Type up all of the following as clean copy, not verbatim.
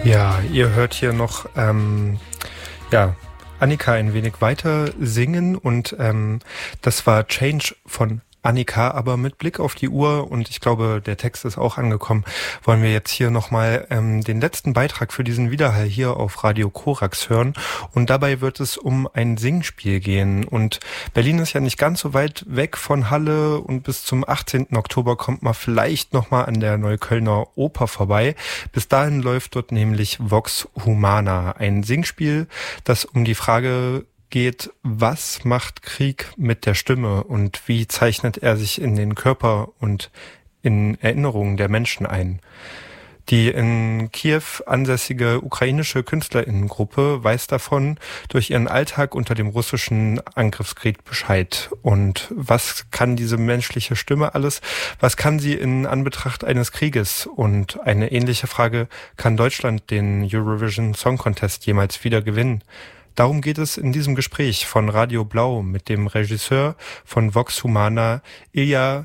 Ja, ihr hört hier noch Annika ein wenig weiter singen und das war Change von Annika, aber mit Blick auf die Uhr, und ich glaube, der Text ist auch angekommen, wollen wir jetzt hier nochmal den letzten Beitrag für diesen Widerhall hier auf Radio Korax hören, und dabei wird es um ein Singspiel gehen, und Berlin ist ja nicht ganz so weit weg von Halle, und bis zum 18. Oktober kommt man vielleicht nochmal an der Neuköllner Oper vorbei. Bis dahin läuft dort nämlich Vox Humana, ein Singspiel, das um die Frage geht, was macht Krieg mit der Stimme und wie zeichnet er sich in den Körper und in Erinnerungen der Menschen ein. Die in Kiew ansässige ukrainische KünstlerInnengruppe weiß davon durch ihren Alltag unter dem russischen Angriffskrieg Bescheid. Und was kann diese menschliche Stimme alles? Was kann sie in Anbetracht eines Krieges? Und eine ähnliche Frage, kann Deutschland den Eurovision Song Contest jemals wieder gewinnen? Darum geht es in diesem Gespräch von Radio Blau mit dem Regisseur von Vox Humana, Ilya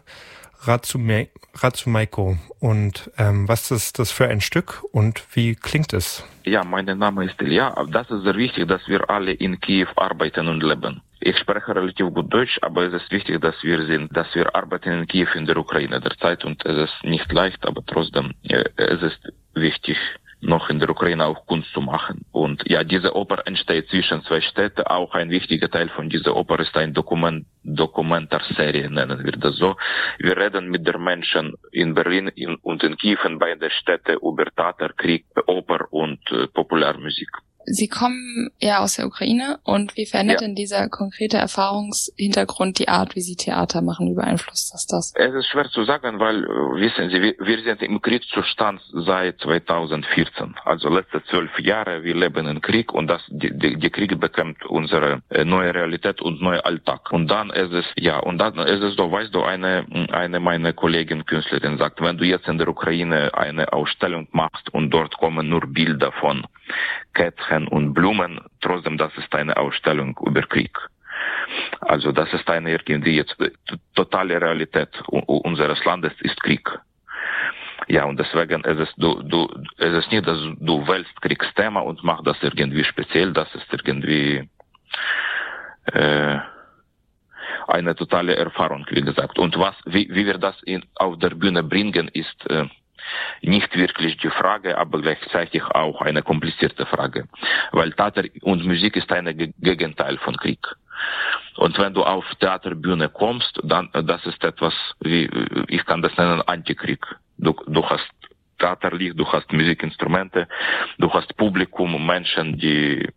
Razumaiko. Und was ist das für ein Stück und wie klingt es? Ja, mein Name ist Ilya. Das ist sehr wichtig, dass wir alle in Kiew arbeiten und leben. Ich spreche relativ gut Deutsch, aber es ist wichtig, dass wir arbeiten in Kiew in der Ukraine derzeit, und es ist nicht leicht, aber trotzdem, es ist wichtig, noch in der Ukraine auch Kunst zu machen. Und ja, diese Oper entsteht zwischen zwei Städten. Auch ein wichtiger Teil von dieser Oper ist eine Dokumentarserie, nennen wir das so. Wir reden mit den Menschen in Berlin und in Kiew, in beiden Städten, über Theater, Krieg, Oper und Popularmusik. Sie kommen ja aus der Ukraine, und wie verändert denn dieser konkrete Erfahrungshintergrund die Art, wie Sie Theater machen? Wie beeinflusst das? Es ist schwer zu sagen, weil, wissen Sie, wir sind im Kriegszustand seit 2014. Also letzte 12 Jahre, wir leben im Krieg, und der Krieg bekommt unsere neue Realität und neue Alltag. Und dann ist es so, weißt du, eine meiner Kollegin Künstlerin sagt, wenn du jetzt in der Ukraine eine Ausstellung machst und dort kommen nur Bilder von Kätzchen und Blumen, trotzdem, das ist eine Ausstellung über Krieg. Also das ist eine irgendwie jetzt totale Realität unseres Landes ist Krieg. Ja, und deswegen ist es nicht, dass du wählst Kriegsthema und machst das irgendwie speziell, das ist irgendwie eine totale Erfahrung, wie gesagt. Und wie wir das auf der Bühne bringen, ist nicht wirklich die Frage, aber gleichzeitig auch eine komplizierte Frage. Weil Theater und Musik ist ein Gegenteil von Krieg. Und wenn du auf Theaterbühne kommst, dann, das ist etwas, wie, ich kann das nennen, Antikrieg. Du hast Theaterlicht, du hast Musikinstrumente, du hast Publikum, Menschen, die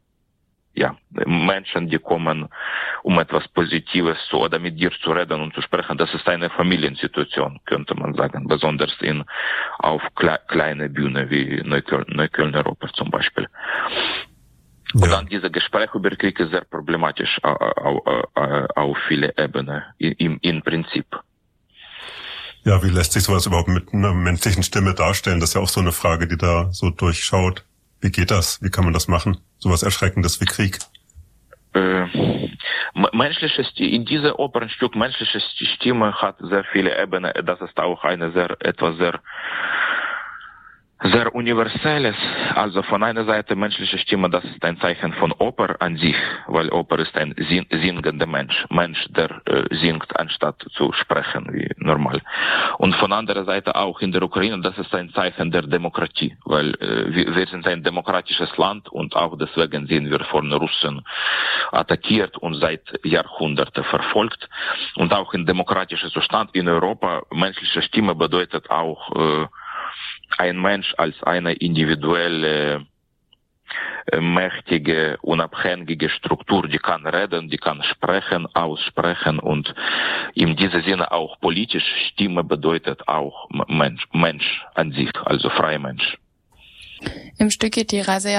kommen, um etwas Positives oder mit dir zu reden und zu sprechen. Das ist eine Familiensituation, könnte man sagen, besonders auf kleine Bühne wie Neuköllner Oper zum Beispiel. Ja. Und dann diese Gespräche über Krieg ist sehr problematisch auf viele Ebenen, im Prinzip. Ja, wie lässt sich sowas überhaupt mit einer menschlichen Stimme darstellen? Das ist ja auch so eine Frage, die da so durchschaut. Wie geht das? Wie kann man das machen? Sowas Erschreckendes wie Krieg? In diesem Opernstück menschliche Stimme hat sehr viele Ebenen. Das ist auch etwas sehr Universelles. Also von einer Seite menschliche Stimme, das ist ein Zeichen von Oper an sich, weil Oper ist ein singender Mensch, der singt, anstatt zu sprechen wie normal. Und von anderer Seite auch in der Ukraine, das ist ein Zeichen der Demokratie, weil wir sind ein demokratisches Land, und auch deswegen sind wir von Russen attackiert und seit Jahrhunderten verfolgt. Und auch in demokratischem Zustand in Europa, menschliche Stimme bedeutet auch ein Mensch als eine individuelle, mächtige, unabhängige Struktur, die kann reden, die kann sprechen, aussprechen, und in diesem Sinne auch politisch. Stimme bedeutet auch Mensch an sich, also freier Mensch. Im Stück geht die Reise